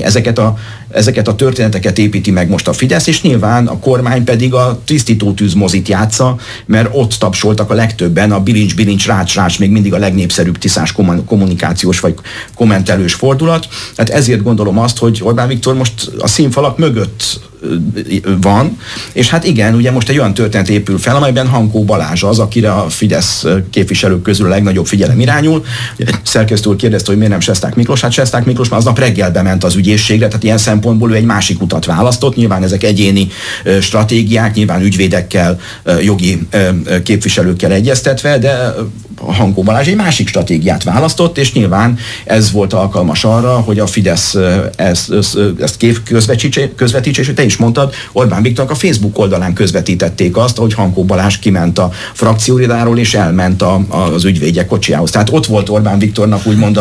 Ezeket a történeteket építi meg most a Fidesz, és nyilván a kormány pedig a tisztító tűzmozit játsza, mert ott tapsoltak a legtöbben, a bilincs, rács, még mindig a legnépszerűbb tiszás kommunikációs vagy kommentelős fordulat. Hát ezért gondolom azt, hogy Orbán Viktor most a színfalak mögött van, és hát igen, ugye most egy olyan történet épül fel, amelyben Hankó Balázs az, akire a Fidesz képviselők közül a legnagyobb figyelem irányul. Szerkesztő úr kérdezte, hogy miért nem Sesták Miklós. Hát Sesták Miklós már aznap reggel bement az ügyészségre, tehát ilyen szempontból ő egy másik utat választott. Nyilván ezek egyéni stratégiák, nyilván ügyvédekkel, jogi képviselőkkel egyeztetve, de Hankó Balázs egy másik stratégiát választott, és nyilván ez volt alkalmas arra, hogy a Fidesz ezt közvetítse, és te is mondtad, Orbán Viktornak a Facebook oldalán közvetítették azt, hogy Hankó Balázs kiment a frakcióirodáról, és elment az ügyvédje kocsiához. Tehát ott volt Orbán Viktornak úgymond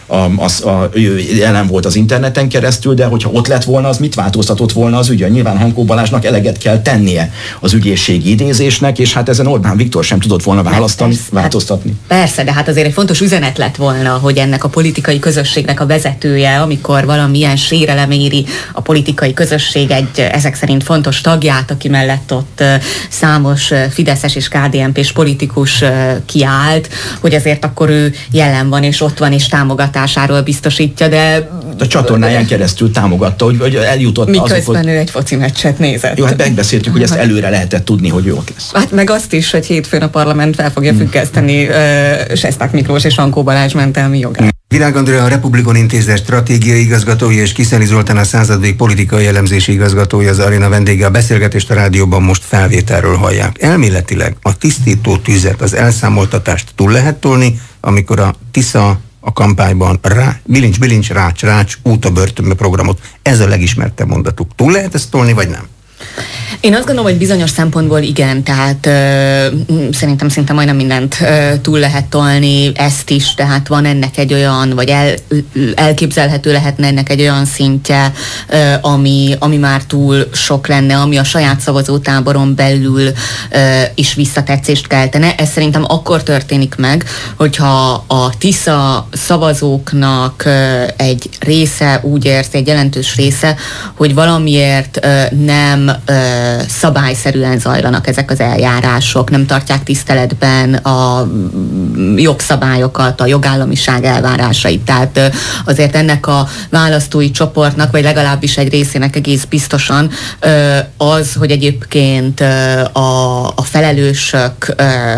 jelen volt az interneten keresztül, de hogyha ott lett volna, az mit változtatott volna az ügyön? Nyilván Hankó Balázsnak eleget kell tennie az ügyészségi idézésnek, és hát ezen Orbán Viktor sem tudott volna változtatni. Persze, de hát azért egy fontos üzenet lett volna, hogy ennek a politikai közösségnek a vezetője, amikor valamilyen sérelem éri a politikai közösség egy ezek szerint fontos tagját, aki mellett ott számos fideszes és KDNP-s politikus kiállt, hogy azért akkor ő jelen van, és ott van, és támogatásáról biztosítja, de a csatornáján keresztül támogatta, hogy eljutott miközben ő egy foci meccset nézett. Jó, hát megbeszéltük, hogy ezt előre lehetett tudni, hogy ő ott lesz. Hát meg azt is, hogy hétfőn a parlament fel fogja függeszteni Sesták Miklós és Hankó Balázs mentelmi jogát. Virág Andrea, a Republikon Intézet stratégiai igazgatója, és Kiszeli Zoltán, a századvégi politikai elemzési igazgatója, az aréna vendége. A beszélgetést a rádióban most felvételről hallják. Elméletileg a tisztító tüzet, az elszámoltatást túl lehet tolni, amikor a Tisza a kampányban bilincs, rács, út a börtönbe programot. Ez a legismertebb mondatuk. Túl lehet ezt tolni, vagy nem? Én azt gondolom, hogy bizonyos szempontból igen, tehát szerintem szinte majdnem mindent túl lehet tolni, ezt is, tehát van ennek egy olyan, vagy elképzelhető lehetne ennek egy olyan szintje, ami már túl sok lenne, ami a saját szavazótáboron belül is visszatetszést keltene. Ez szerintem akkor történik meg, hogyha a Tisza szavazóknak egy része úgy érzi, egy jelentős része, hogy valamiért nem szabályszerűen zajlanak ezek az eljárások, nem tartják tiszteletben a jogszabályokat, a jogállamiság elvárásait. Tehát azért ennek a választói csoportnak, vagy legalábbis egy részének egész biztosan az, hogy egyébként a felelősök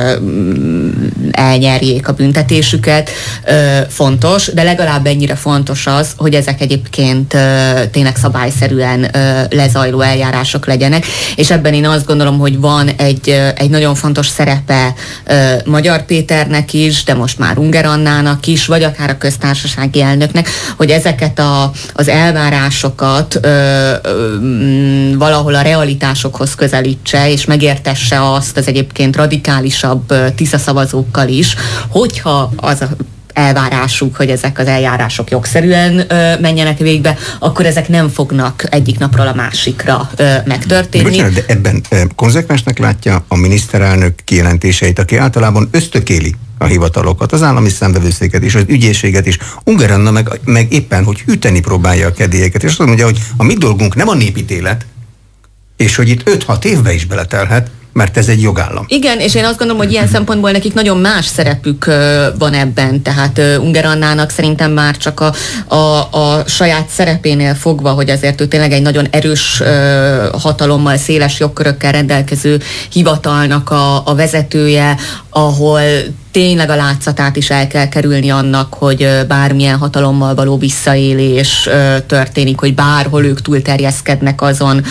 elnyerjék a büntetésüket, fontos, de legalább ennyire fontos az, hogy ezek egyébként tényleg szabályszerűen lezajló eljárások legyenek, és ebben én azt gondolom, hogy van egy nagyon fontos szerepe Magyar Péternek is, de most már Unger Annának is, vagy akár a köztársasági elnöknek, hogy ezeket az elvárásokat valahol a realitásokhoz közelítse, és megértesse azt az egyébként radikálisabb Tisza szavazókkal is, hogyha az a elvárásuk, hogy ezek az eljárások jogszerűen menjenek végbe, akkor ezek nem fognak egyik napról a másikra megtörténni. Bocsánat, de ebben konzekvensnek látja a miniszterelnök kijelentéseit, aki általában ösztökéli a hivatalokat, az állami számvevőszéket és az ügyészséget is. Unger Anna meg éppen, hogy hűteni próbálja a kedélyeket, és azt mondja, hogy a mi dolgunk nem a népítélet, és hogy itt 5-6 évbe is beletelhet, mert ez egy jogállam. Igen, és én azt gondolom, hogy ilyen szempontból nekik nagyon más szerepük van ebben, tehát Unger Annának szerintem már csak a saját szerepénél fogva, hogy azért ő tényleg egy nagyon erős hatalommal, széles jogkörökkel rendelkező hivatalnak a vezetője, ahol tényleg a látszatát is el kell kerülni annak, hogy bármilyen hatalommal való visszaélés történik, hogy bárhol ők túlterjeszkednek azon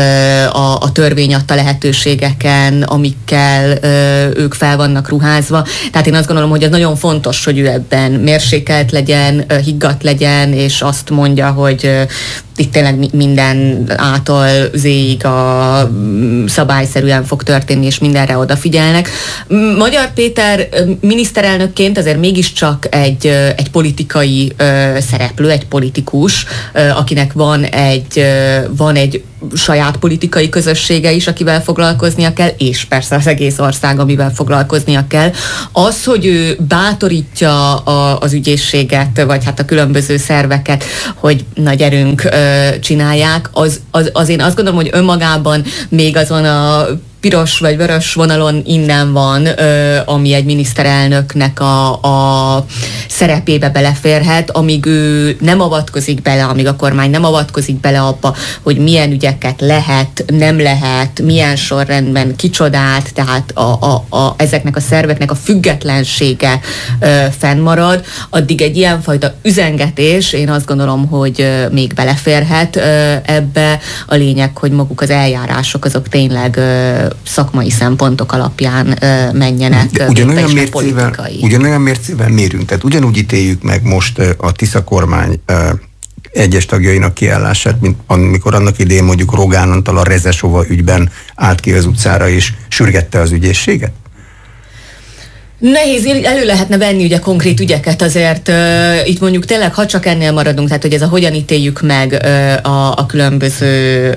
a törvény adta lehetőségeken, amikkel ők fel vannak ruházva. Tehát én azt gondolom, hogy ez nagyon fontos, hogy ő ebben mérsékelt legyen, higgadt legyen, és azt mondja, hogy itt tényleg minden ától zéig a szabályszerűen fog történni, és mindenre odafigyelnek. Magyar Péter miniszterelnökként azért mégiscsak egy politikai szereplő, egy politikus, akinek van egy saját politikai közössége is, akivel foglalkoznia kell, és persze az egész ország, amivel foglalkoznia kell. Az, hogy ő bátorítja az ügyészséget, vagy hát a különböző szerveket, hogy na gyerünk, csinálják, az én azt gondolom, hogy önmagában még azon a piros vagy vörös vonalon innen van, ami egy miniszterelnöknek a szerepébe beleférhet, amíg ő nem avatkozik bele, amíg a kormány nem avatkozik bele abba, hogy milyen ügyeket lehet, nem lehet, milyen sorrendben, kicsodát, tehát ezeknek a szerveknek a függetlensége fennmarad, addig egy ilyenfajta üzengetés, én azt gondolom, hogy még beleférhet ebbe. A lényeg, hogy maguk az eljárások azok tényleg szakmai szempontok alapján menjenek. Ugyanolyan mércével mérünk, tehát ugyanúgy ítéljük meg most a Tisza kormány egyes tagjainak kiállását, mint amikor annak idején mondjuk Rogán Antal a Rezesova ügyben állt ki az utcára és sürgette az ügyészséget? Nehéz, elő lehetne venni ugye konkrét ügyeket, azért itt mondjuk tényleg, ha csak ennél maradunk, tehát hogy ez a hogyan ítéljük meg a különböző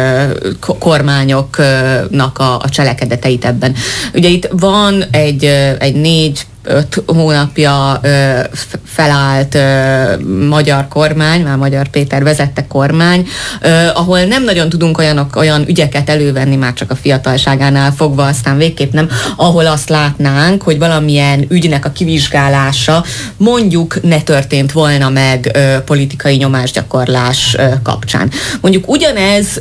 kormányoknak a cselekedeteit ebben. Ugye itt van egy 4-5 hónapja felállt magyar kormány, már Magyar Péter vezette kormány, ahol nem nagyon tudunk olyan ügyeket elővenni, már csak a fiatalságánál fogva, aztán végképp nem, ahol azt látnánk, hogy valamilyen ügynek a kivizsgálása mondjuk ne történt volna meg politikai nyomásgyakorlás kapcsán. Mondjuk ugyanez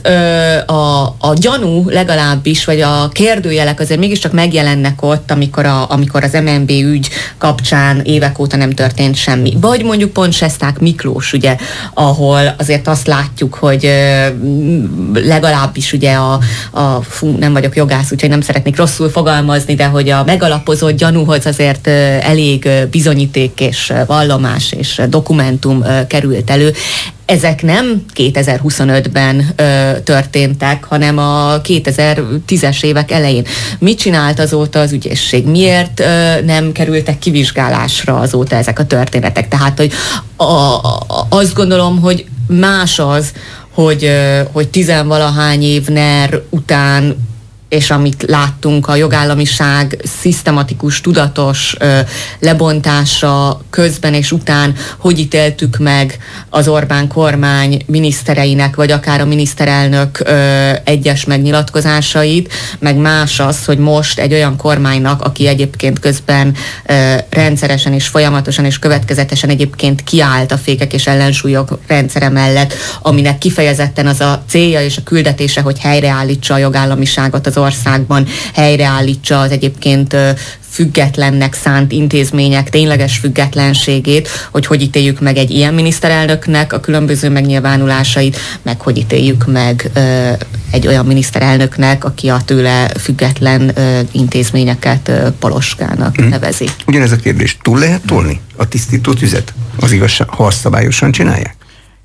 a gyanú legalábbis, vagy a kérdőjelek azért mégiscsak megjelennek ott, amikor az MNB ügy kapcsán évek óta nem történt semmi. Vagy mondjuk pont Sesták Miklós, ugye, ahol azért azt látjuk, hogy legalábbis ugye nem vagyok jogász, úgyhogy nem szeretnék rosszul fogalmazni, de hogy a megalapozott gyanúhoz azért elég bizonyíték és vallomás és dokumentum került elő. Ezek nem 2025-ben történtek, hanem a 2010-es évek elején. Mit csinált azóta az ügyészség? Miért nem kerültek kivizsgálásra azóta ezek a történetek? Tehát, hogy azt gondolom, hogy más az, hogy tizenvalahány év NER után, és amit láttunk, a jogállamiság szisztematikus, tudatos lebontása közben és után, hogy ítéltük meg az Orbán kormány minisztereinek, vagy akár a miniszterelnök egyes megnyilatkozásait, meg más az, hogy most egy olyan kormánynak, aki egyébként közben rendszeresen és folyamatosan és következetesen egyébként kiállt a fékek és ellensúlyok rendszere mellett, aminek kifejezetten az a célja és a küldetése, hogy helyreállítsa a jogállamiságot az országban, helyreállítsa az egyébként függetlennek szánt intézmények tényleges függetlenségét, hogy ítéljük meg egy ilyen miniszterelnöknek a különböző megnyilvánulásait, meg hogy ítéljük meg egy olyan miniszterelnöknek, aki a tőle független intézményeket poloskának nevezi. Ugyanez a kérdés, túl lehet tolni a tisztító tüzet, az igazság, ha azt szabályosan csinálják?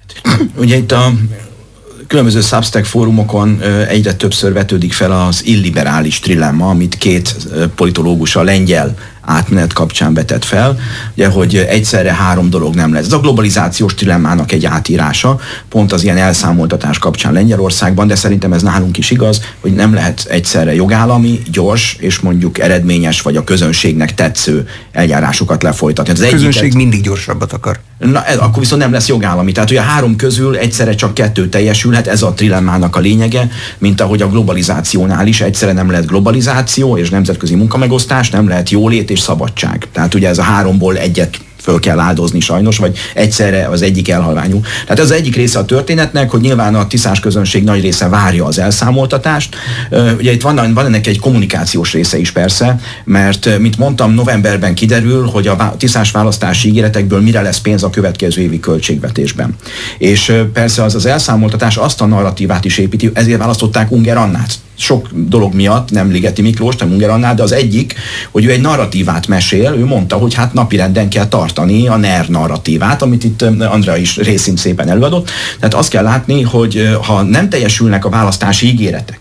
Ugye itt a különböző Substack fórumokon egyre többször vetődik fel az illiberális trilemma, amit két politológus a lengyel átmenet kapcsán vetett fel, ugye, hogy egyszerre három dolog nem lesz. Ez a globalizációs trilemmának egy átírása, pont az ilyen elszámoltatás kapcsán Lengyelországban, de szerintem ez nálunk is igaz, hogy nem lehet egyszerre jogállami, gyors és mondjuk eredményes vagy a közönségnek tetsző eljárásokat lefolytatni. A közönség mindig gyorsabbat akar. Na, akkor viszont nem lesz jogállami. Tehát, hogy a három közül egyszerre csak kettő teljesülhet, ez a trilemmának a lényege, mint ahogy a globalizációnál is egyszerre nem lehet globalizáció és nemzetközi munkamegosztás, nem lehet jólét és szabadság. Tehát ugye ez a háromból egyet föl kell áldozni sajnos, vagy egyszerre az egyik elhalványul. Tehát ez az egyik része a történetnek, hogy nyilván a tiszás közönség nagy része várja az elszámoltatást. Ugye itt van ennek egy kommunikációs része is persze, mert mint mondtam, novemberben kiderül, hogy a tiszás választási ígéretekből mire lesz pénz a következő évi költségvetésben. És persze az elszámoltatás azt a narratívát is építi, ezért választották Unger Annát. Sok dolog miatt, nem Ligeti Miklós, nem Unger Annát, de az egyik, hogy ő egy narratívát mesél, ő mondta, hogy hát napirenden kell tartani a NER narratívát, amit itt Andrea is részint szépen előadott. Tehát azt kell látni, hogy ha nem teljesülnek a választási ígéretek,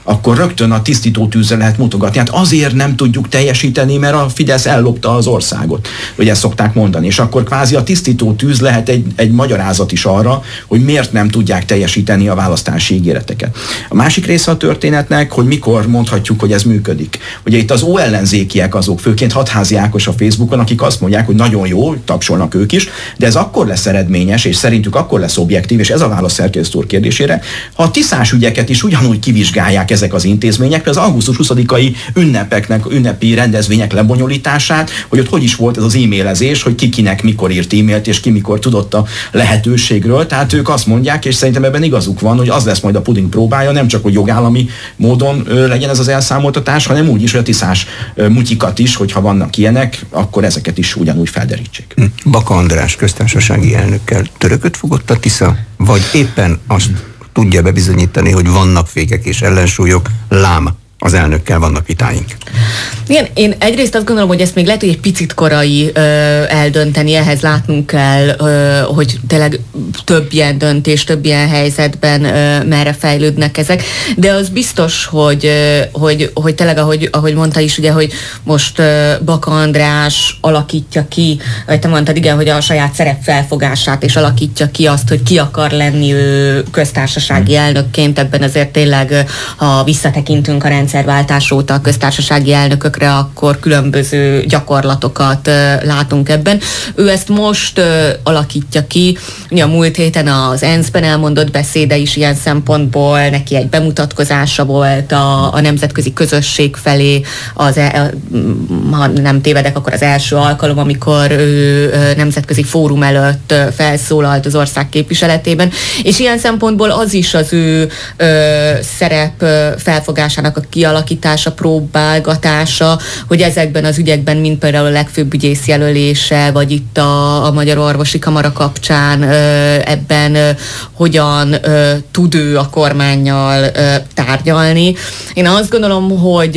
akkor rögtön a tisztító tűzre lehet mutogatni. Hát azért nem tudjuk teljesíteni, mert a Fidesz ellopta az országot. Ugye ezt szokták mondani. És akkor kvázi a tisztító tűz lehet egy magyarázat is arra, hogy miért nem tudják teljesíteni a választási ígéreteket. A másik része a történetnek, hogy mikor mondhatjuk, hogy ez működik. Ugye itt az óellenzékiek azok, főként Hatházi Ákos a Facebookon, akik azt mondják, hogy nagyon jó, tapsolnak ők is, de ez akkor lesz eredményes, és szerintük akkor lesz objektív, és ez a válasz szerkesztő úr kérdésére, ha a tiszás ügyeket is ugyanúgy kivizsgálják ezek az intézmények, az augusztus 20-ai ünnepi rendezvények lebonyolítását, hogy ott hogy is volt ez az e-mailezés, hogy ki kinek mikor írt e-mailt, és ki mikor tudott a lehetőségről. Tehát ők azt mondják, és szerintem ebben igazuk van, hogy az lesz majd a puding próbája, nem csak, hogy jogállami módon legyen ez az elszámoltatás, hanem úgy is, hogy a tiszás mutyikat is, hogyha vannak ilyenek, akkor ezeket is ugyanúgy felderítsék. Baka András köztársasági elnökkel törököt fogott a Tisza, vagy éppen azt tudja bebizonyítani, hogy vannak fékek és ellensúlyok, lám az elnökkel vannak vitáink? Igen, én egyrészt azt gondolom, hogy ezt még lehet, hogy egy picit korai eldönteni, ehhez látnunk kell, hogy tényleg több ilyen döntés, több ilyen helyzetben merre fejlődnek ezek, de az biztos, hogy tényleg, ahogy mondta is, ugye, hogy most Baka András alakítja ki, ahogy te mondtad, igen, hogy a saját szerepfelfogását, és alakítja ki azt, hogy ki akar lenni ő köztársasági elnökként, ebben azért tényleg, ha visszatekintünk a rendszerváltás óta a köztársasági elnökökre, akkor különböző gyakorlatokat látunk ebben. Ő ezt most alakítja ki. A múlt héten az ENSZ-ben elmondott beszéde is ilyen szempontból, neki egy bemutatkozása volt a nemzetközi közösség felé, ha nem tévedek, akkor az első alkalom, amikor ő nemzetközi fórum előtt felszólalt az ország képviseletében, és ilyen szempontból az is az ő szerep felfogásának a kialakítása, próbálgatása, hogy ezekben az ügyekben, mint például a legfőbb ügyész jelölése, vagy itt a Magyar Orvosi Kamara kapcsán ebben hogyan tud ő a kormánnyal tárgyalni. Én azt gondolom,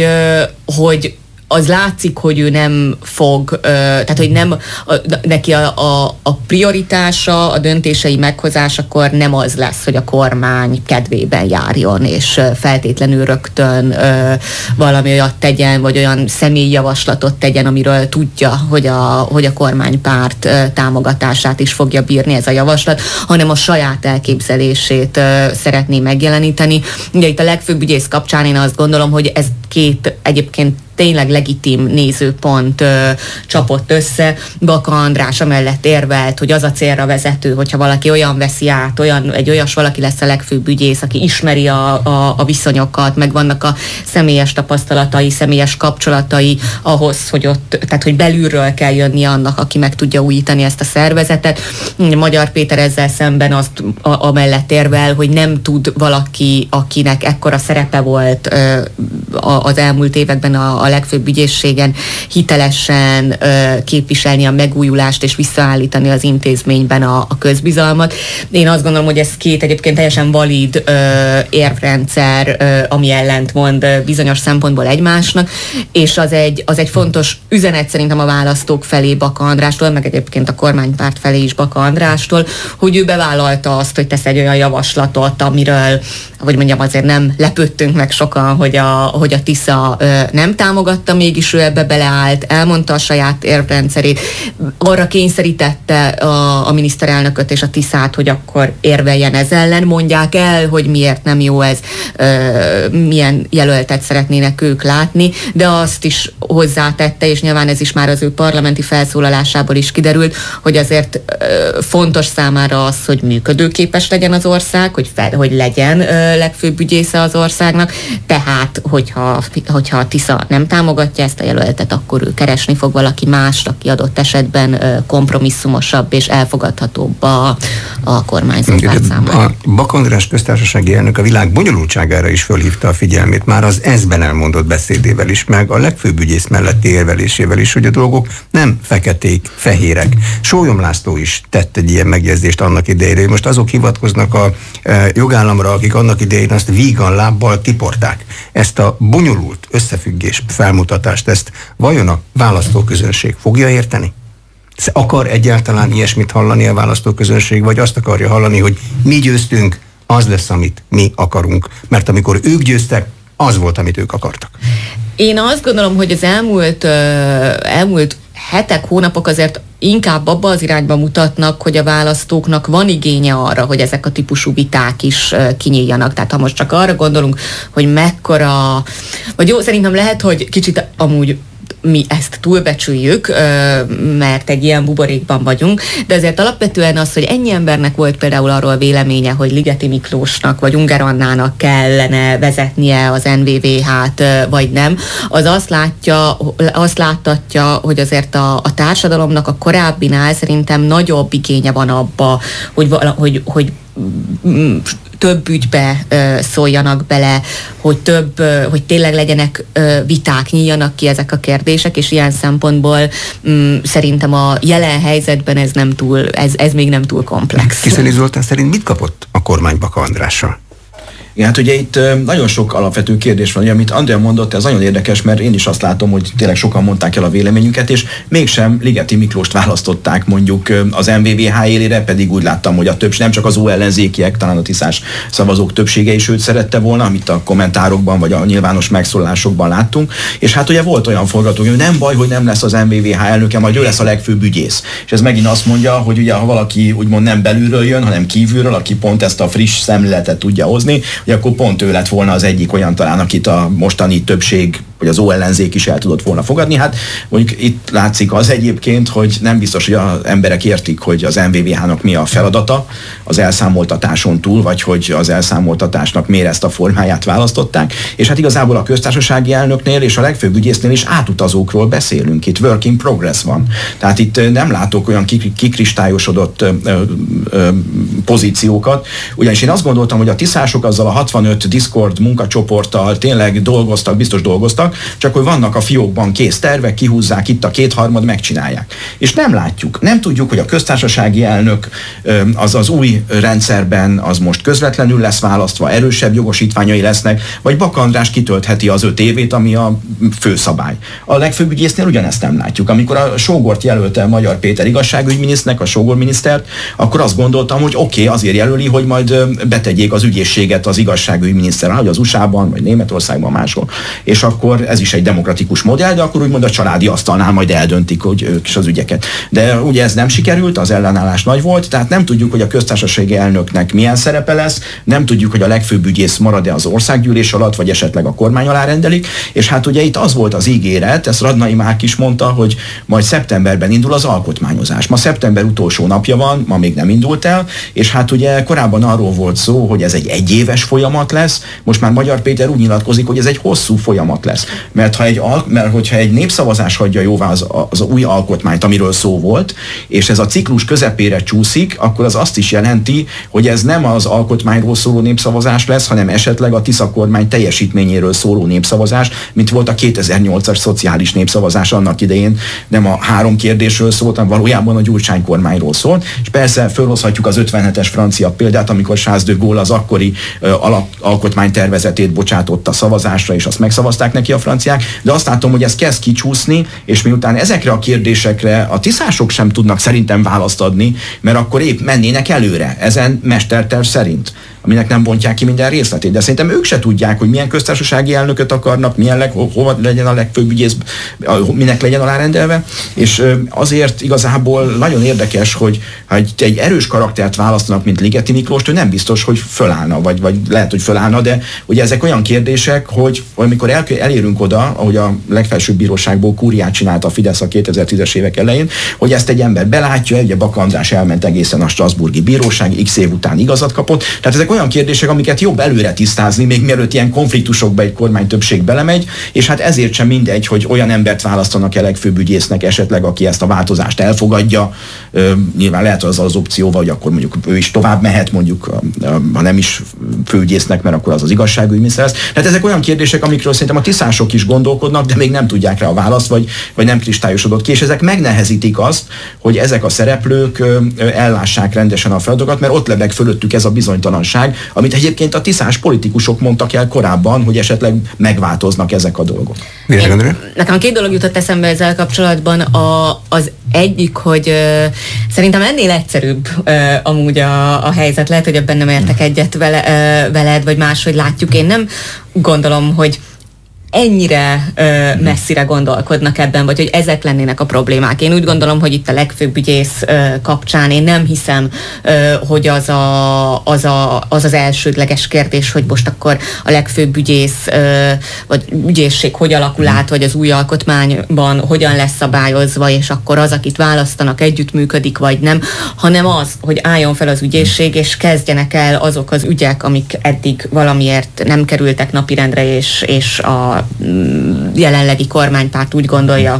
hogy az látszik, hogy ő nem fog, tehát hogy nem, neki a prioritása, a döntései meghozásakor nem az lesz, hogy a kormány kedvében járjon, és feltétlenül rögtön valami olyat tegyen, vagy olyan személyjavaslatot tegyen, amiről tudja, hogy a kormánypárt támogatását is fogja bírni ez a javaslat, hanem a saját elképzelését szeretné megjeleníteni. Ugye itt a legfőbb ügyész kapcsán én azt gondolom, hogy ez két egyébként tényleg legitim nézőpont csapott össze. Baka András amellett érvelt, hogy az a célra vezető, hogyha valaki olyan veszi át, egy olyas valaki lesz a legfőbb ügyész, aki ismeri a viszonyokat, meg vannak a személyes tapasztalatai, személyes kapcsolatai ahhoz, hogy ott, tehát hogy belülről kell jönni annak, aki meg tudja újítani ezt a szervezetet. Magyar Péter ezzel szemben azt amellett érvel, hogy nem tud valaki, akinek ekkora szerepe volt az elmúlt években a legfőbb ügyészségen hitelesen képviselni a megújulást és visszaállítani az intézményben a közbizalmat. Én azt gondolom, hogy ez két egyébként teljesen valid érvrendszer, ami ellentmond bizonyos szempontból egymásnak, és az egy fontos üzenet szerintem a választók felé Baka Andrástól, meg egyébként a kormánypárt felé is Baka Andrástól, hogy ő bevállalta azt, hogy tesz egy olyan javaslatot, amiről, hogy mondjam, azért nem lepődtünk meg sokan, hogy a Tisza nem támogatta, mégis ő ebbe beleállt, elmondta a saját érvrendszerét, arra kényszerítette a miniszterelnököt és a Tiszát, hogy akkor érveljen ez ellen, mondják el, hogy miért nem jó ez, milyen jelöltet szeretnének ők látni, de azt is hozzátette, és nyilván ez is már az ő parlamenti felszólalásából is kiderült, hogy azért fontos számára az, hogy működőképes legyen az ország, hogy legyen legfőbb ügyésze az országnak, tehát hogyha a Tisza nem támogatja ezt a jelöltet, akkor ő keresni fog valaki mást, aki adott esetben kompromisszumosabb és elfogadhatóbb a kormányzat számára. A Baka András köztársasági elnök a világ bonyolultságára is fölhívta a figyelmét, már az ENSZ-ben elmondott beszédével is, meg a legfőbb ügyész melletti érvelésével is, hogy a dolgok nem feketék, fehérek. Sólyom László is tett egy ilyen megjegyzést annak idejére. Most azok hivatkoznak a jogállamra, akik annak idején azt vígan lábbal tiporták. Ezt a bonyolult összefüggés felmutatást, ezt vajon a választóközönség fogja érteni? Akar egyáltalán ilyesmit hallani a választóközönség, vagy azt akarja hallani, hogy mi győztünk, az lesz, amit mi akarunk. Mert amikor ők győztek, az volt, amit ők akartak. Én azt gondolom, hogy az elmúlt hetek, hónapok azért inkább abba az irányba mutatnak, hogy a választóknak van igénye arra, hogy ezek a típusú viták is kinyíljanak. Tehát ha most csak arra gondolunk, hogy mekkora, vagy jó, szerintem lehet, hogy kicsit amúgy mi ezt túlbecsüljük, mert egy ilyen buborékban vagyunk, de azért alapvetően az, hogy ennyi embernek volt például arról véleménye, hogy Ligeti Miklósnak vagy Ungár Annának kellene vezetnie az NVVH-t, vagy nem, az azt láttatja, hogy azért a társadalomnak a korábbinál szerintem nagyobb igénye van abba, hogy több ügybe szóljanak bele, hogy tényleg legyenek viták, nyíljanak ki ezek a kérdések, és ilyen szempontból szerintem a jelen helyzetben ez még nem túl komplex. Kiszeli Zoltán szerint mit kapott a kormány Baka Andrással? Igen, hát ugye itt nagyon sok alapvető kérdés van, ugye, amit Andrea mondott, ez nagyon érdekes, mert én is azt látom, hogy tényleg sokan mondták el a véleményüket, és mégsem Ligeti Miklóst választották mondjuk az MVVH élére, pedig úgy láttam, hogy a többség, nem csak az ellenzékiek, talán a tiszás szavazók többsége is őt szerette volna, amit a kommentárokban vagy a nyilvános megszólalásokban láttunk, és hát ugye volt olyan forgatókönyv, hogy nem baj, hogy nem lesz az MVVH elnöke, majd ő lesz a legfőbb ügyész. És ez megint azt mondja, hogy ugye ha valaki úgymond nem belülről jön, hanem kívülről, aki pont ezt a friss szemléletet tudja hozni, hogy akkor pont ő lett volna az egyik olyan talán, akit a mostani többség, vagy az ellenzék is el tudott volna fogadni. Hát mondjuk itt látszik az egyébként, hogy nem biztos, hogy az emberek értik, hogy az MVVH-nak mi a feladata az elszámoltatáson túl, vagy hogy az elszámoltatásnak miért ezt a formáját választották. És hát igazából a köztársasági elnöknél és a legfőbb ügyésznél is átutazókról beszélünk. Itt work in progress van. Tehát itt nem látok olyan kikristályosodott pozíciókat. Ugyanis én azt gondoltam, hogy a tiszások azzal a 65 Discord munkacsoporttal tényleg dolgoztak, biztos dolgoztak, csak hogy vannak a fiókban kész tervek, kihúzzák, itt a kétharmad, megcsinálják. És nem látjuk, nem tudjuk, hogy a köztársasági elnök az új rendszerben az most közvetlenül lesz választva, erősebb jogosítványai lesznek, vagy Baka András kitöltheti az 5 évét, ami a főszabály. A legfőbb ügyésznél ugyanezt nem látjuk. Amikor a Sógort jelölte Magyar Péter igazságügyminiszternek, a Sógor minisztert, akkor azt gondoltam, hogy oké, azért jelöli, hogy majd betegyék az ügyészséget az igazságügyminiszter, hogy az USA-ban, vagy Németországban, máshol. És akkor ez is egy demokratikus modell, de akkor úgymond a családi asztalnál majd eldöntik, hogy ők is az ügyeket. De ugye ez nem sikerült, az ellenállás nagy volt, tehát nem tudjuk, hogy a köztársasági elnöknek milyen szerepe lesz, nem tudjuk, hogy a legfőbb ügyész marad-e az országgyűlés alatt, vagy esetleg a kormány alá rendelik, és hát ugye itt az volt az ígéret, ezt Radnai Márk is mondta, hogy majd szeptemberben indul az alkotmányozás. Ma szeptember utolsó napja van, ma még nem indult el, és hát ugye korábban arról volt szó, hogy ez egy egyéves folyamat lesz, most már Magyar Péter úgy nyilatkozik, hogy ez egy hosszú folyamat lesz. Mert hogyha egy népszavazás hagyja jóvá az új alkotmányt, amiről szó volt, és ez a ciklus közepére csúszik, akkor az azt is jelenti, hogy ez nem az alkotmányról szóló népszavazás lesz, hanem esetleg a Tisza kormány teljesítményéről szóló népszavazás, mint volt a 2008-as szociális népszavazás annak idején, nem a 3 kérdésről szólt, hanem valójában a Gyurcsány kormányról szólt. És persze fölhozhatjuk az 57-es francia példát, amikor Charles de Gaulle az akkori alkotmánytervezetét bocsátotta szavazásra, és azt megszavazták neki a franciák, de azt látom, hogy ez kezd kicsúszni, és miután ezekre a kérdésekre a tiszások sem tudnak szerintem választ adni, mert akkor épp mennének előre, ezen mesterterv szerint, aminek nem bontják ki minden részletét. De szerintem ők se tudják, hogy milyen köztársasági elnököt akarnak, hova legyen a legfőbb ügyész, minek legyen alárendelve, és azért igazából nagyon érdekes, hogy ha egy erős karaktert választanak, mint Ligeti Miklóst, ő nem biztos, hogy fölállna, vagy lehet, hogy fölállna, de ugye ezek olyan kérdések, hogy amikor elérünk oda, ahogy a legfelsőbb bíróságból kúriát csinálta a Fidesz a 2010-es évek elején, hogy ezt egy ember belátja, ugye Baka András elment egészen a strasbourgi bíróság, x év után igazat kapott. Tehát ezek olyan kérdések, amiket jobb előre tisztázni, még mielőtt ilyen konfliktusokba egy kormány többség belemegy, és hát ezért sem mindegy, hogy olyan embert választanak el legfőbb ügyésznek esetleg, aki ezt a változást elfogadja. Nyilván lehet az opcióval, hogy akkor mondjuk ő is tovább mehet, mondjuk, ha nem is főügyésznek, mert akkor az igazságügyminiszter lesz. Tehát ezek olyan kérdések, amikről szerintem a tisztások is gondolkodnak, de még nem tudják rá a választ, vagy nem kristályosodott ki, és ezek megnehezítik azt, hogy ezek a szereplők ellássák rendesen a feladatokat, mert ott lebeg fölöttük ez a bizonytalanság, amit egyébként a tiszás politikusok mondtak el korábban, hogy esetleg megváltoznak ezek a dolgok. Nekem 2 dolog jutott eszembe ezzel kapcsolatban. Az Egyik, hogy szerintem ennél egyszerűbb amúgy a helyzet. Lehet, hogy ebben nem értek egyet veled, vagy máshogy látjuk. Én nem gondolom, hogy ennyire messzire gondolkodnak ebben, vagy hogy ezek lennének a problémák. Én úgy gondolom, hogy itt a legfőbb ügyész kapcsán én nem hiszem, hogy az elsődleges kérdés, hogy most akkor a legfőbb ügyész vagy ügyészség hogy alakul át, vagy az új alkotmányban hogyan lesz szabályozva, és akkor az, akit választanak, együttműködik, vagy nem, hanem az, hogy álljon fel az ügyészség, és kezdjenek el azok az ügyek, amik eddig valamiért nem kerültek napirendre, és a jelenlegi kormánypárt úgy gondolja,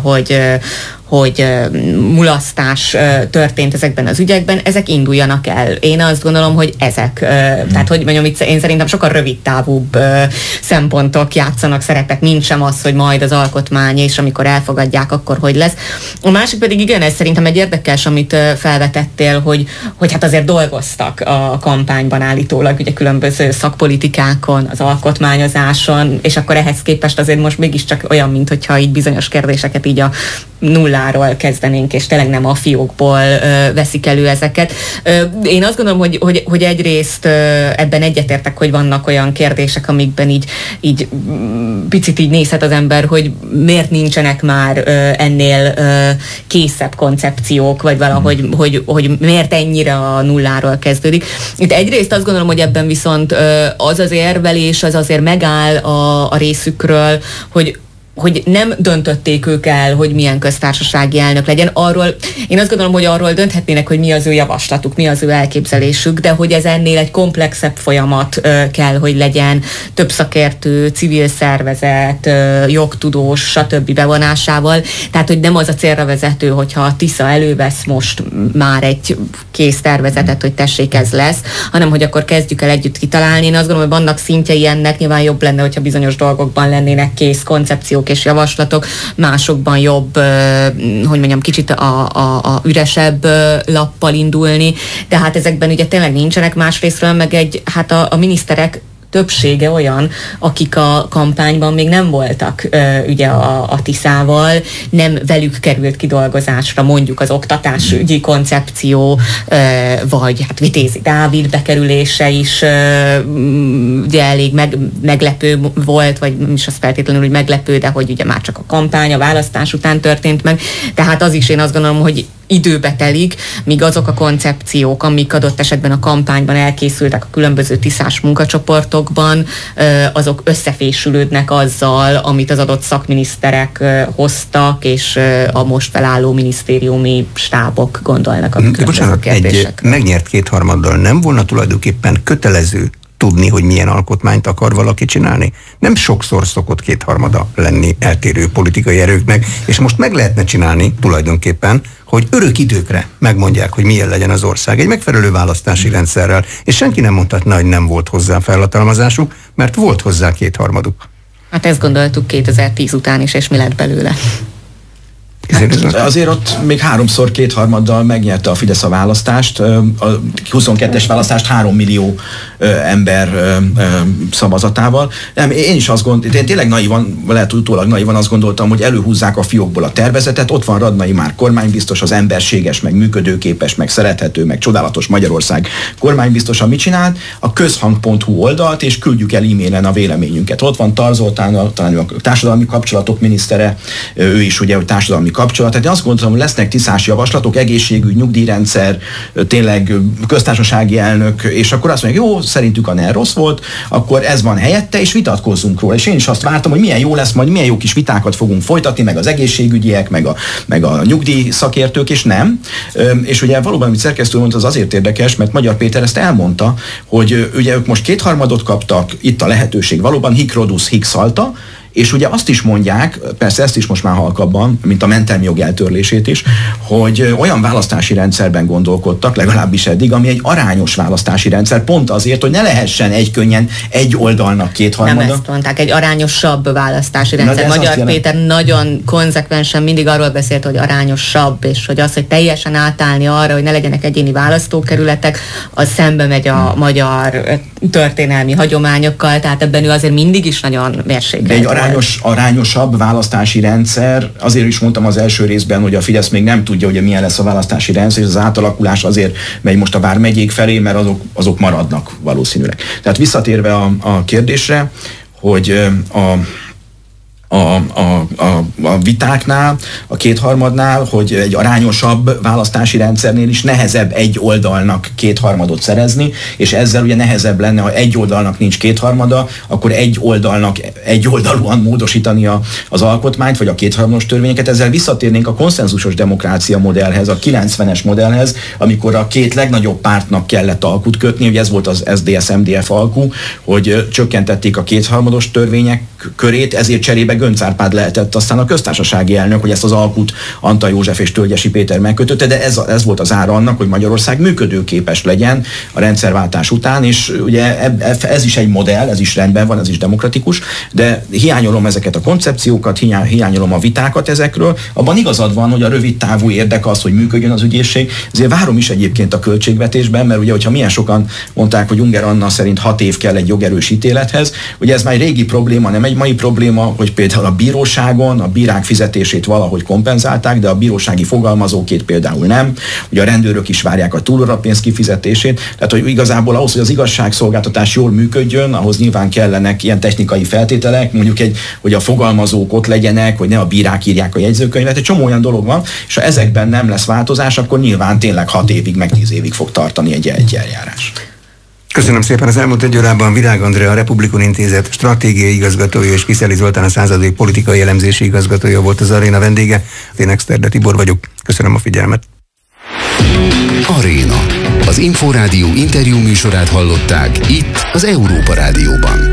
hogy mulasztás történt ezekben az ügyekben, ezek induljanak el. Én azt gondolom, hogy ezek, tehát hogy mondjam, itt én szerintem sokkal rövidtávúbb szempontok játszanak szerepet, mint sem az, hogy majd az alkotmány, és amikor elfogadják, akkor hogy lesz. A másik pedig igen, ez szerintem egy érdekes, amit felvetettél, hogy hát azért dolgoztak a kampányban állítólag, ugye különböző szakpolitikákon, az alkotmányozáson, és akkor ehhez képest azért most mégiscsak olyan, mintha így bizonyos kérdéseket így a nulláról kezdenénk, és tényleg nem a fiókból veszik elő ezeket. Én azt gondolom, hogy egyrészt ebben egyetértek, hogy vannak olyan kérdések, amikben így picit így nézhet az ember, hogy miért nincsenek már ennél készebb koncepciók, vagy valahogy, hogy miért ennyire a nulláról kezdődik. Itt egyrészt azt gondolom, hogy ebben viszont az az érvelés, az azért megáll a részükről, hogy nem döntötték ők el, hogy milyen köztársasági elnök legyen. Én azt gondolom, hogy arról dönthetnének, hogy mi az ő javaslatuk, mi az ő elképzelésük, de hogy ez ennél egy komplexebb folyamat kell, hogy legyen, több szakértő, civil szervezet, jogtudós, stb. Bevonásával. Tehát, hogy nem az a célra vezető, hogyha a Tisza elővesz most már egy kész tervezetet, hogy tessék, ez lesz, hanem hogy akkor kezdjük el együtt kitalálni. Én azt gondolom, hogy vannak szintjei ennek, nyilván jobb lenne, hogyha bizonyos dolgokban lennének kész koncepciók és javaslatok, másokban jobb, hogy mondjam, kicsit a üresebb lappal indulni, de hát ezekben ugye tényleg nincsenek, másrésztről meg a miniszterek többsége olyan, akik a kampányban még nem voltak ugye a Tiszával, nem velük került kidolgozásra mondjuk az oktatásügyi koncepció, vagy hát Vitézi Dávid bekerülése is ugye elég meglepő volt, vagy nem is az feltétlenül úgy meglepő, de hogy ugye már csak a kampány, a választás után történt meg. Tehát az is, én azt gondolom, hogy időbe telik, míg azok a koncepciók, amik adott esetben a kampányban elkészültek a különböző tiszás munkacsoportokban, azok összefésülődnek azzal, amit az adott szakminiszterek hoztak, és a most felálló minisztériumi stábok gondolnak a különböző kérdésekről. Egy megnyert kétharmaddal nem volna tulajdonképpen kötelező tudni, hogy milyen alkotmányt akar valaki csinálni? Nem sokszor szokott kétharmada lenni eltérő politikai erőknek, és most meg lehetne csinálni tulajdonképpen, hogy örök időkre megmondják, hogy milyen legyen az ország egy megfelelő választási rendszerrel, és senki nem mondhatna, hogy nem volt hozzá felhatalmazásuk, mert volt hozzá kétharmaduk. Hát ezt gondoltuk 2010 után is, és mi lett belőle? Azért ott még 3-szor kétharmaddal megnyerte a Fidesz a választást, a 22-es választást 3 millió ember szavazatával. Nem, én is azt gondoltam, én tényleg naivan, lehet utólag naivan azt gondoltam, hogy előhúzzák a fiókból a tervezetet, ott van Radnai már kormánybiztos, az emberséges, meg működőképes, meg szerethető, meg csodálatos Magyarország kormánybiztosan mit csinált? A közhang.hu oldalt, és küldjük el e-mailen a véleményünket. Ott van Tar Zoltán, talán a társadalmi kapcsolatok minisztere, ő is ugye, hogy társadalmi kapcsolat. Tehát én azt gondoltam, hogy lesznek tisztás javaslatok, egészségügy, nyugdíjrendszer, tényleg köztársasági elnök, és akkor azt mondják, jó, szerintük a NER rossz volt, akkor ez van helyette, és vitatkozzunk róla. És én is azt vártam, hogy milyen jó lesz, majd milyen jó kis vitákat fogunk folytatni, meg az egészségügyiek, meg a nyugdíj szakértők, és nem. És ugye valóban, amit szerkesztő mondta, az azért érdekes, mert Magyar Péter ezt elmondta, hogy ugye ők most kétharmadot kaptak, itt a lehetőség valóban hic Rhodus hic salta, és ugye azt is mondják, persze ezt is most már halkabban, mint a mentelmi jog eltörlését is, hogy olyan választási rendszerben gondolkodtak, legalábbis eddig, ami egy arányos választási rendszer, pont azért, hogy ne lehessen egykönnyen egy oldalnak kétharmada. Nem ezt mondták, egy arányosabb választási rendszer. Magyar Péter nagyon konzekvensen mindig arról beszélt, hogy arányosabb, és hogy az, hogy teljesen átállni arra, hogy ne legyenek egyéni választókerületek, az szembe megy a magyar történelmi hagyományokkal, tehát ebben ő azért mindig is nagyon mérsékelt. arányosabb választási rendszer, azért is mondtam az első részben, hogy a Fidesz még nem tudja, hogy milyen lesz a választási rendszer, és az átalakulás azért megy most a vármegyék felé, mert azok maradnak valószínűleg. Tehát visszatérve a kérdésre, hogy a vitáknál, a kétharmadnál, hogy egy arányosabb választási rendszernél is nehezebb egy oldalnak kétharmadot szerezni, és ezzel ugye nehezebb lenne, ha egy oldalnak nincs kétharmada, akkor egy oldalnak egyoldalúan módosítani az alkotmányt, vagy a kétharmados törvényeket. Ezzel visszatérnénk a konszenzusos demokrácia modellhez, a 90-es modellhez, amikor a két legnagyobb pártnak kellett alkut kötni, ugye ez volt az SZDSZ-MDF alku, hogy csökkentették a kétharmados törvények körét, ezért cserébe Göncz Árpád lehetett aztán a köztársasági elnök, hogy ezt az alkut Antal József és Tölgyesi Péter megkötötte, de ez volt az ára annak, hogy Magyarország működőképes legyen a rendszerváltás után, és ugye ez is egy modell, ez is rendben van, ez is demokratikus, de hiányolom ezeket a koncepciókat, hiányolom a vitákat ezekről. Abban igazad van, hogy a rövid távú érdek az, hogy működjön az ügyészség, ezért várom is egyébként a költségvetésben, mert ugye, hogyha milyen sokan mondták, hogy Unger Anna szerint 6 év kell egy jogerős ítélethez, ugye ez már egy régi probléma, nem egy mai probléma, hogy például a bíróságon a bírák fizetését valahogy kompenzálták, de a bírósági fogalmazókét például nem. Ugye a rendőrök is várják a túlórapénz kifizetését. Tehát, hogy igazából ahhoz, hogy az igazságszolgáltatás jól működjön, ahhoz nyilván kellenek ilyen technikai feltételek, mondjuk hogy a fogalmazók ott legyenek, hogy ne a bírák írják a jegyzőkönyvet. Egy csomó olyan dolog van, és ha ezekben nem lesz változás, akkor nyilván tényleg 6 évig, meg 10 évig fog tartani egy eljárás. Köszönöm szépen. Az elmúlt egy órában Virág Andrea, a Republikon Intézet stratégiai igazgatója, és Kiszeli Zoltán, a századék politikai elemzési igazgatója volt az Aréna vendége. Én Exterde Tibor vagyok. Köszönöm a figyelmet. Aréna. Az Inforádió interjú műsorát hallották itt az Európa Rádióban.